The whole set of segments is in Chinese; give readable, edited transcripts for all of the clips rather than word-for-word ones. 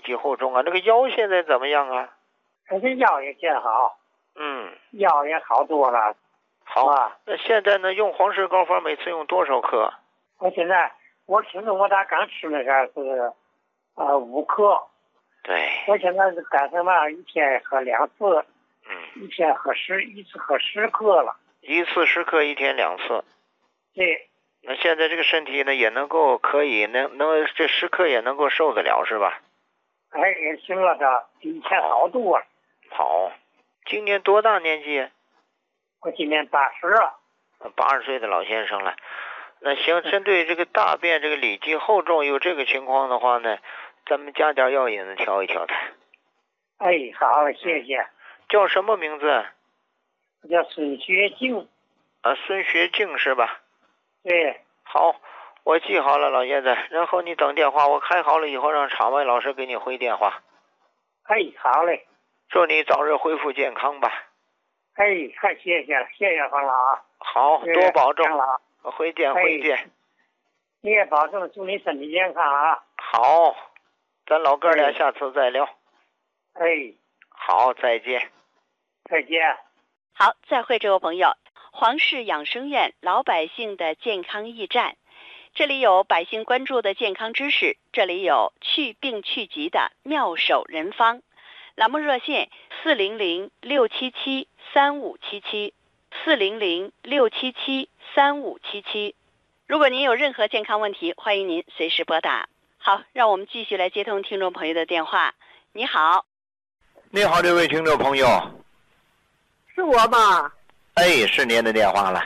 积厚重啊。这个腰现在怎么样啊？ 这腰也见好，腰也好多了。 好啊，那现在呢，用黄石膏方每次用多少克？ 我听着我刚吃那个是5克。 对。 我现在是干什么？一天喝2次。一天一次喝10克了。 一次10克，一天2次。 对。 那现在这个身体呢，也能够可以能这10克也能够受得了是吧？ 也行了，这比以前好多了。 好，今年多大年纪？ 我今年80了。 80岁的老先生了。那行，针对这个大便这个里积厚重有这个情况的话呢，咱们加点药引子调一调它。 好，谢谢。 叫什么名字？ 我叫孙学静。 孙学静是吧？ 对。 好，我记好了，老爷子。然后你等电话，我开好了以后让场外老师给你回电话。 好嘞。 祝你早日恢复健康吧。 太谢谢了，谢谢黄老。 好，多保重。 了。 回见。 你也保重，祝你身体健康啊。 好，咱老哥俩下次再聊。好，再见。 再见。 好，再会这位朋友。黄氏养生院老百姓的健康驿站，这里有百姓关注的健康知识，这里有去病去疾的妙手人方。栏目热线400-677-3577，400-677-3577。如果您有任何健康问题，欢迎您随时拨打。好，让我们继续来接通听众朋友的电话。你好。 你好，这位听众朋友。 是我吗？ 是您的电话了。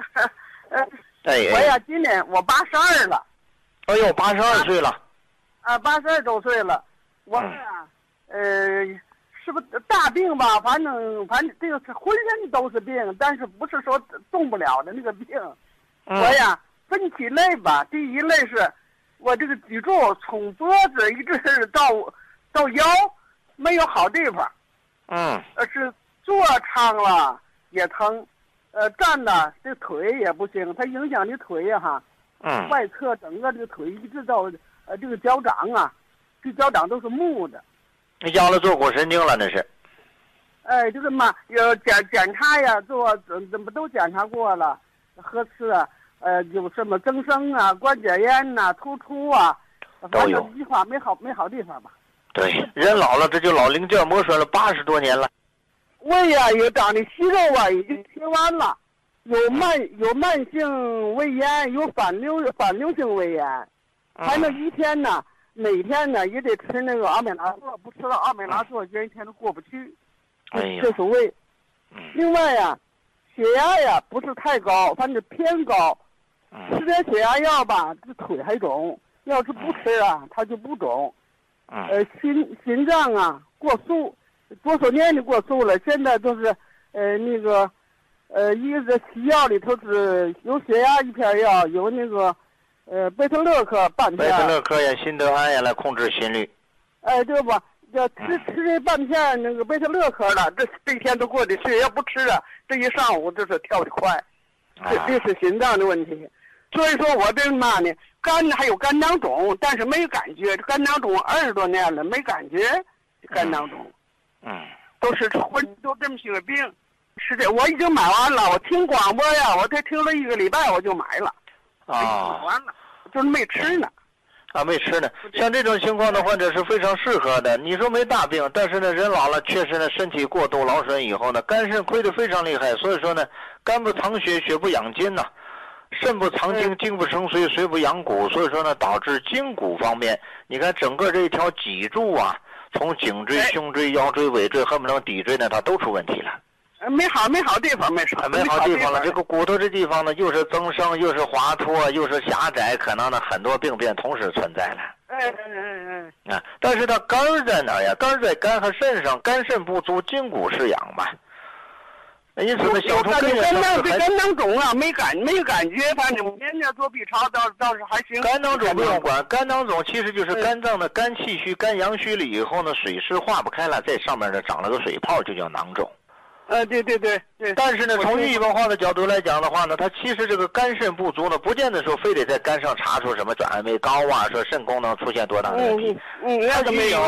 我呀，今年我82了。 82岁了。 82周岁了。我呀，是不是大病吧？反正这个浑身都是病，但是不是说动不了的那个病。我呀，分几类吧。第一类是我这个脊柱从脖子一直到腰没有好地方。是坐长了也疼，站的这腿也不行，它影响你腿呀外侧整个这个腿一直到这个脚掌啊，这脚掌都是木的。 压了坐骨神经了那是。 就是嘛，有检查呀，怎么都检查过了，核磁有什么增生啊、关节炎呐、突出啊， 都有。 一句话没好地方吧。 对，人老了这就老龄件磨损了80多年了。 胃呀有长的息肉啊，已经切完了，有慢性胃炎，有反流性胃炎。反正每天呢也得吃那个阿美拉唑，不吃了阿美拉唑，这一天都过不去。这是胃。另外呀，血压呀不是太高，反正偏高。吃点血压药吧，这腿还肿；要是不吃啊，它就不肿。心脏啊过速，多少年的过速了，现在都是一个西药里头是有血压一片药，有那个贝特勒克半片。贝特勒克呀、辛德安呀来控制心率。 对吧？要吃这半片那个贝特勒克了，这一天都过得去。要不吃啊，这一上午就是跳得快。这是心脏的问题。所以说我这嘛呢，还有肝囊肿，但是没感觉。肝囊肿20多年了，没感觉。肝囊肿。都这么些个病。是的，我已经买完了。我听广播呀，我才听了1个礼拜我就买了。买完了，就是没吃呢。 没吃呢。像这种情况的患者是非常适合的。你说没大病，但是呢，人老了，确实呢，身体过度劳损以后呢，肝肾亏得非常厉害。所以说呢，肝不藏血，血不养筋呐，肾不藏精，精不生髓，髓不养骨。所以说呢，导致筋骨方面，你看整个这一条脊柱啊，从颈椎、胸椎、腰椎、尾椎，恨不得骶椎呢，它都出问题了。 没好地方，没好地方了。这个骨头这地方呢，又是增生，又是滑脱，又是狭窄，可能呢很多病变同时存在了。但是它根儿在哪呀？根儿在肝和肾上，肝肾不足，筋骨失养嘛。因此呢，小出根源肝囊肿啊，没感觉，反正年年做 B 超倒是还行。 肝囊肿不用管，肝囊肿其实就是肝脏的肝气虚、肝阳虚了以后呢，水湿化不开了，在上面呢长了个水泡，就叫囊肿。 对。 但是呢，从预防化的角度来讲的话呢，它其实这个肝肾不足呢，不见得说非得在肝上查出什么转氨酶高啊，说肾功能出现多大的问题。 那个没有。